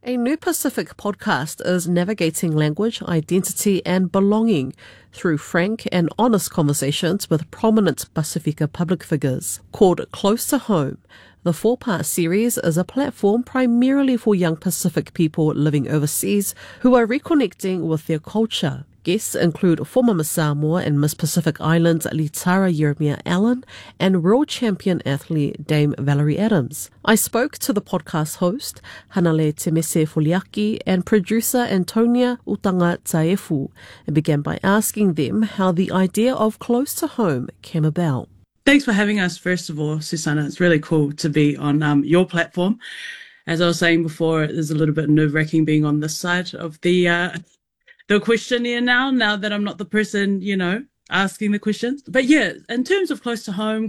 A New Pacific podcast is navigating language, identity and belonging through frank and honest conversations with prominent Pasifika public figures. Called Close to Home, the 4-part series is a platform primarily for young Pacific people living overseas who are reconnecting with their culture. Guests include former Miss Samoa and Miss Pacific Islands Litara Jeremiah Allen and world champion athlete Dame Valerie Adams. I spoke to the podcast host, Hanale Temese Foliaki, and producer Antonia Utanga Taefu, and began by asking them how the idea of Close to Home came about. Thanks for having us, first of all, Susanna. It's really cool to be on your platform. As I was saying before, it is a little bit nerve-wracking being on this side of the questionnaire now that I'm not the person, asking the questions. But yeah, in terms of Close to Home,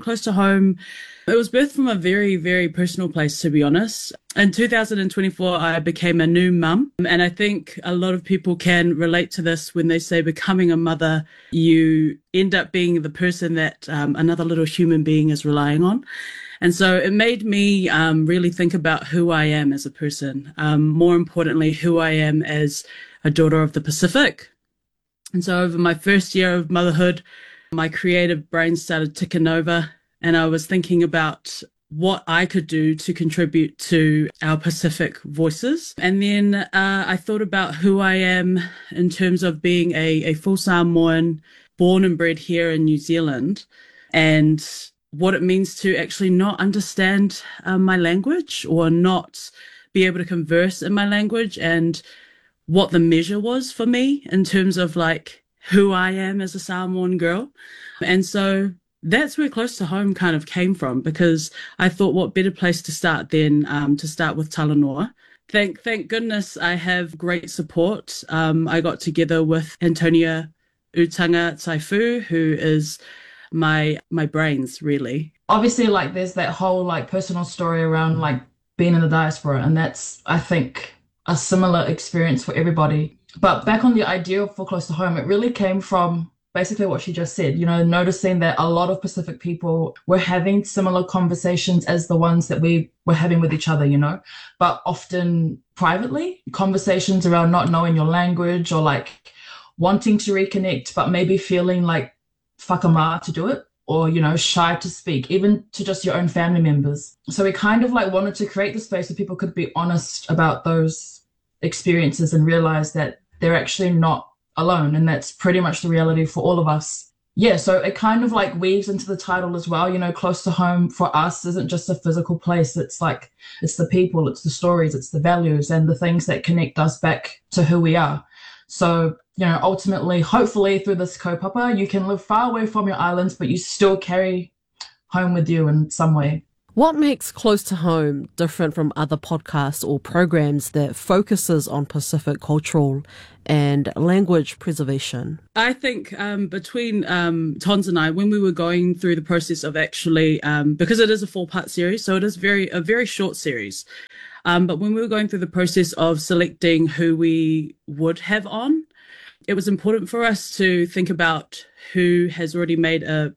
it was birthed from a very, very personal place, to be honest. In 2024, I became a new mum. And I think a lot of people can relate to this when they say becoming a mother, you end up being the person that another little human being is relying on. And so it made me really think about who I am as a person. More importantly, who I am as a daughter of the Pacific. And so over my first year of motherhood, my creative brain started ticking over, and I was thinking about what I could do to contribute to our Pacific voices. And then I thought about who I am in terms of being a full Samoan, born and bred here in New Zealand, and what it means to actually not understand my language or not be able to converse in my language, and what the measure was for me in terms of like who I am as a Samoan girl. And so that's where Close to Home kind of came from, because I thought what better place to start than to start with Talanoa. Thank goodness I have great support. I got together with Antonia Utanga Taefu, who is my brains, really. Obviously, like there's that whole like personal story around like being in the diaspora, and that's, I think, a similar experience for everybody. But back on the idea for Close to Home, it really came from basically what she just said, noticing that a lot of Pacific people were having similar conversations as the ones that we were having with each other, but often privately, conversations around not knowing your language or like wanting to reconnect, but maybe feeling like whakama to do it, or, shy to speak, even to just your own family members. So we kind of like wanted to create the space where people could be honest about those experiences and realize that they're actually not alone. And that's pretty much the reality for all of us. Yeah, so it kind of like weaves into the title as well. Close to home for us isn't just a physical place. It's like, it's the people, it's the stories, it's the values and the things that connect us back to who we are. So, ultimately, hopefully through this kaupapa, you can live far away from your islands, but you still carry home with you in some way. What makes Close to Home different from other podcasts or programs that focuses on Pacific cultural and language preservation? I think between Tons and I, when we were going through the process of actually, because it is a 4-part series, so it is a very short series. But when we were going through the process of selecting who we would have on, it was important for us to think about who has already made an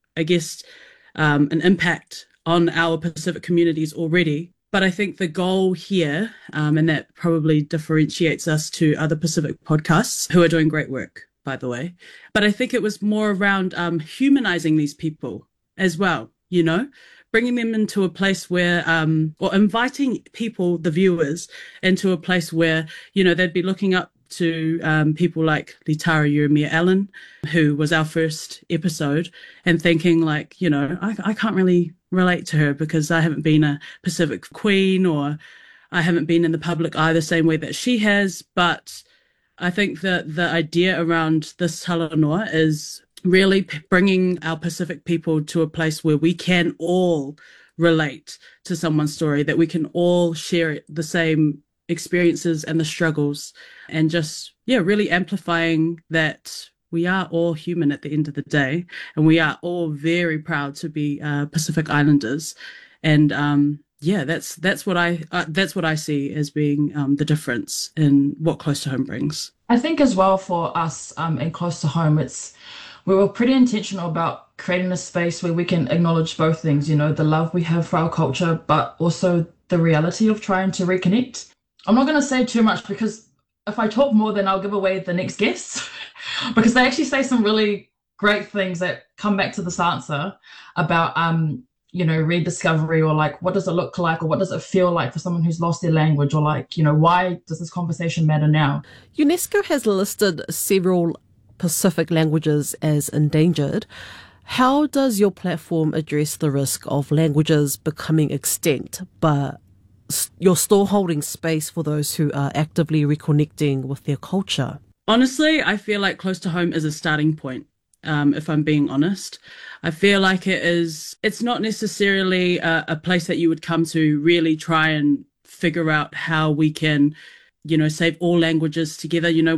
impact on our Pacific communities already. But I think the goal here, and that probably differentiates us to other Pacific podcasts who are doing great work, by the way. But I think it was more around humanizing these people as well, bringing them into a place where, or inviting people, the viewers, into a place where, they'd be looking up to people like Litara Jeremiah Allen, who was our first episode, and thinking like, I can't really relate to her because I haven't been a Pacific queen, or I haven't been in the public eye the same way that she has. But I think that the idea around this talanoa is really bringing our Pacific people to a place where we can all relate to someone's story, that we can all share the same experiences and the struggles, and just, really amplifying that we are all human at the end of the day, and we are all very proud to be Pacific Islanders. And that's what I see as being the difference in what Close to Home brings. I think as well for us in Close to Home, we were pretty intentional about creating a space where we can acknowledge both things, the love we have for our culture, but also the reality of trying to reconnect. I'm not going to say too much because if I talk more, then I'll give away the next guest because they actually say some really great things that come back to this answer about, rediscovery, or like, what does it look like, or what does it feel like for someone who's lost their language, or like, why does this conversation matter now? UNESCO has listed several Pacific languages as endangered. How does your platform address the risk of languages becoming extinct, but you're still holding space for those who are actively reconnecting with their culture? Honestly, I feel like Close to Home is a starting point. If I'm being honest, I feel like it's not necessarily a place that you would come to really try and figure out how we can, save all languages together. We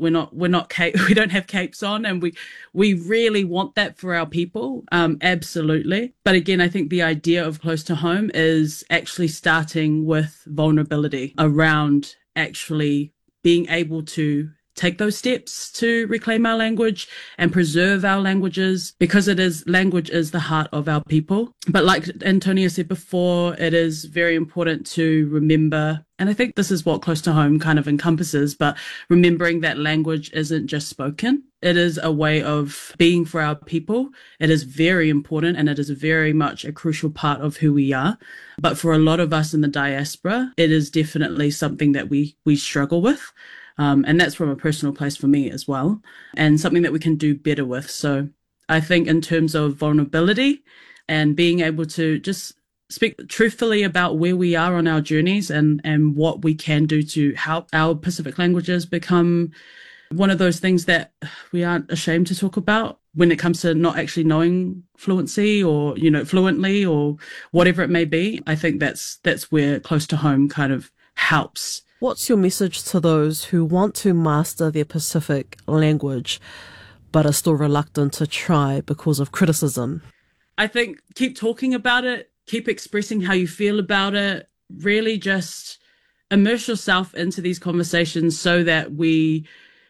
don't have capes on, and we really want that for our people. Absolutely. But again, I think the idea of Close to Home is actually starting with vulnerability around actually being able to take those steps to reclaim our language and preserve our languages, because language is the heart of our people. But like Antonia said before, it is very important to remember, and I think this is what Close to Home kind of encompasses, but remembering that language isn't just spoken. It is a way of being for our people. It is very important, and it is very much a crucial part of who we are. But for a lot of us in the diaspora, it is definitely something that we struggle with. And that's from a personal place for me as well, and something that we can do better with. So I think in terms of vulnerability and being able to just speak truthfully about where we are on our journeys and what we can do to help our Pacific languages become one of those things that we aren't ashamed to talk about when it comes to not actually knowing fluency or, fluently or whatever it may be. I think that's where Close to Home kind of helps. What's your message to those who want to master their Pacific language but are still reluctant to try because of criticism? I think keep talking about it, keep expressing how you feel about it, really just immerse yourself into these conversations so that we,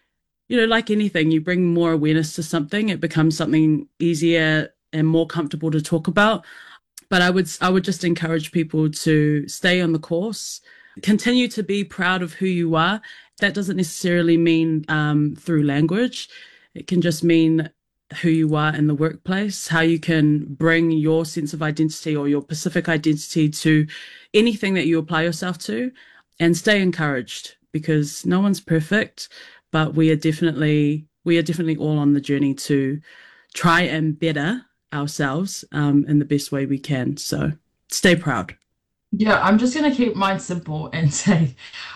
like anything, you bring more awareness to something, it becomes something easier and more comfortable to talk about. But I would just encourage people to stay on the course. Continue to be proud of who you are. That doesn't necessarily mean through language. It can just mean who you are in the workplace, how you can bring your sense of identity or your Pacific identity to anything that you apply yourself to, and stay encouraged, because no one's perfect, but we are definitely all on the journey to try and better ourselves in the best way we can. So stay proud. Yeah, I'm just going to keep mine simple and say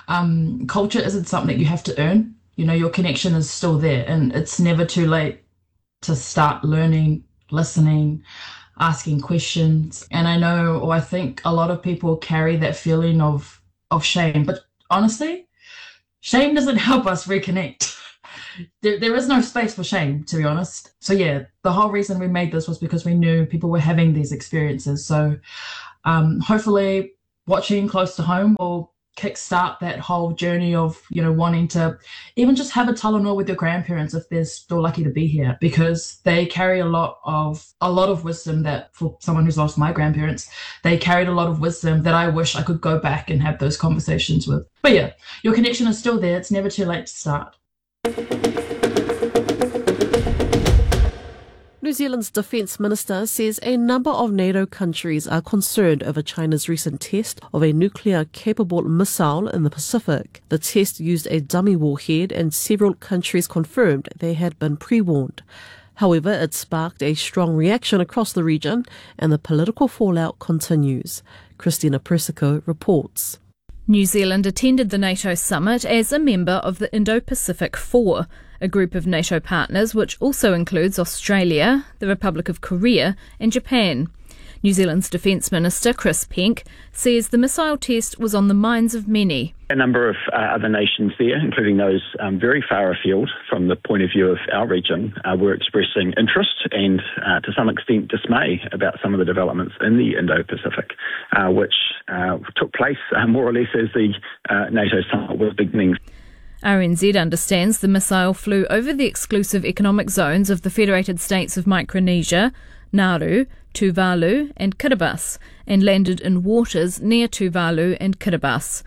culture isn't something that you have to earn. Your connection is still there, and it's never too late to start learning, listening, asking questions. And I think a lot of people carry that feeling of shame. But honestly, shame doesn't help us reconnect. There is no space for shame, to be honest. So yeah, the whole reason we made this was because we knew people were having these experiences. So hopefully watching Close to Home will kickstart that whole journey of, wanting to even just have a talanoa with your grandparents if they're still lucky to be here, because they carry a lot of wisdom that, for someone who's lost my grandparents, they carried a lot of wisdom that I wish I could go back and have those conversations with. But yeah, your connection is still there. It's never too late to start. New Zealand's Defence Minister says a number of NATO countries are concerned over China's recent test of a nuclear-capable missile in the Pacific. The test used a dummy warhead, and several countries confirmed they had been pre-warned. However, it sparked a strong reaction across the region, and the political fallout continues. Christina Persico reports. New Zealand attended the NATO summit as a member of the Indo-Pacific Four, a group of NATO partners which also includes Australia, the Republic of Korea and Japan. New Zealand's Defence Minister Chris Penk says the missile test was on the minds of many. A number of other nations there, including those very far afield from the point of view of our region, were expressing interest and to some extent dismay about some of the developments in the Indo-Pacific, which took place more or less as the NATO summit was beginning. RNZ understands the missile flew over the exclusive economic zones of the Federated States of Micronesia, Nauru, Tuvalu and Kiribati, and landed in waters near Tuvalu and Kiribati.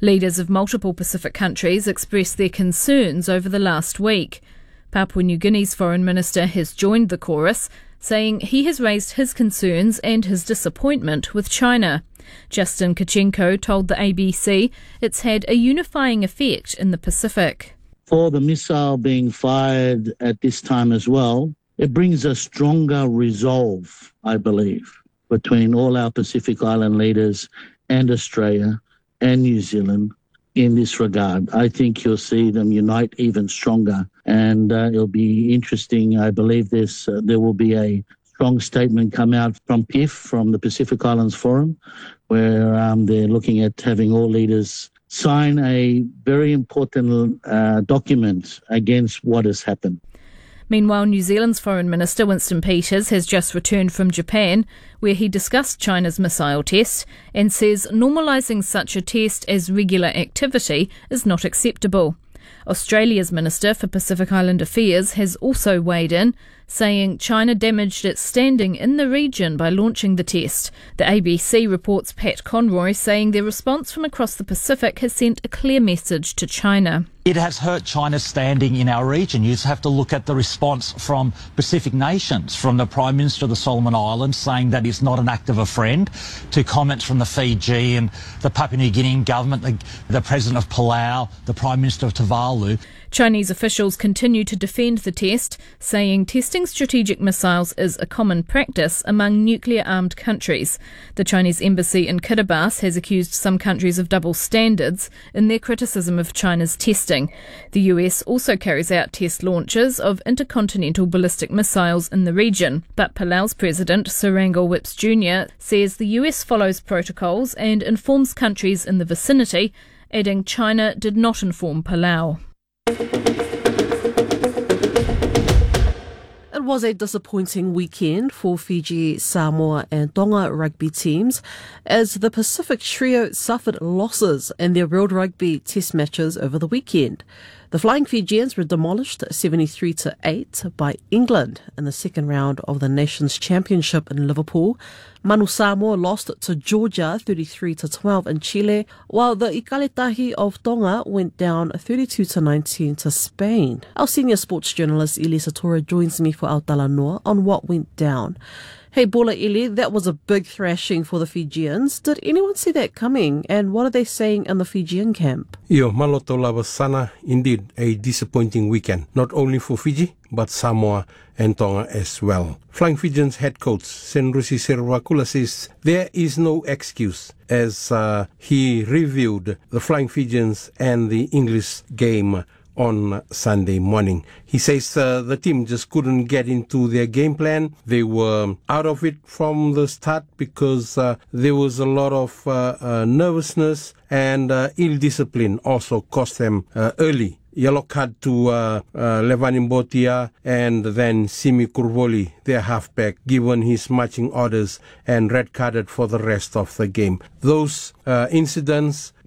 Leaders of multiple Pacific countries expressed their concerns over the last week. Papua New Guinea's Foreign Minister has joined the chorus, saying he has raised his concerns and his disappointment with China. Justin Kachenko told the ABC it's had a unifying effect in the Pacific. For the missile being fired at this time as well, it brings a stronger resolve, I believe, between all our Pacific Island leaders and Australia and New Zealand in this regard. I think you'll see them unite even stronger, and it'll be interesting. I believe there will be a strong statement come out from PIF, from the Pacific Islands Forum, where they're looking at having all leaders sign a very important document against what has happened. Meanwhile, New Zealand's Foreign Minister Winston Peters has just returned from Japan, where he discussed China's missile test and says normalising such a test as regular activity is not acceptable. Australia's Minister for Pacific Island Affairs has also weighed in, saying China damaged its standing in the region by launching the test. The ABC reports Pat Conroy saying their response from across the Pacific has sent a clear message to China. It has hurt China's standing in our region. You just have to look at the response from Pacific nations, from the Prime Minister of the Solomon Islands saying that he's not an act of a friend, to comments from the Fiji and the Papua New Guinean government, the President of Palau, the Prime Minister of Tuvalu. Chinese officials continue to defend the test, saying testing strategic missiles is a common practice among nuclear-armed countries. The Chinese embassy in Kiribati has accused some countries of double standards in their criticism of China's testing. The US also carries out test launches of intercontinental ballistic missiles in the region, but Palau's President, Surangel Whipps Jr., says the US follows protocols and informs countries in the vicinity, adding China did not inform Palau. It was a disappointing weekend for Fiji, Samoa and Tonga rugby teams as the Pacific trio suffered losses in their World Rugby Test matches over the weekend. The Flying Fijians were demolished 73-8 by England in the second round of the Nations Championship in Liverpool. Manu Samoa lost to Georgia 33-12 in Chile, while the Ikaletahi of Tonga went down 32-19 to Spain. Our senior sports journalist Ili Satora joins me for Aotearoa on what went down. Hey, Bola Ili, that was a big thrashing for the Fijians. Did anyone see that coming? And what are they saying in the Fijian camp? Yo, maloto lava sana. Indeed, a disappointing weekend, not only for Fiji, but Samoa and Tonga as well. Flying Fijians head coach Senrusi Servakula says there is no excuse as he reviewed the Flying Fijians and the English game on Sunday morning. He says the team just couldn't get into their game plan. They were out of it from the start because there was a lot of nervousness, and ill discipline also cost them early. Yellow card to Levanin Botia and then Simi Kurvoli, their halfback, given his marching orders, and red carded for the rest of the game. Those incidents